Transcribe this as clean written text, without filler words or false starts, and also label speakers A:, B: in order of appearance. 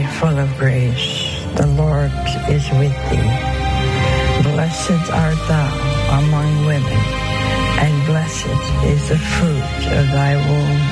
A: full of grace, the Lord is with thee. Blessed art thou among women, and blessed is the fruit of thy womb,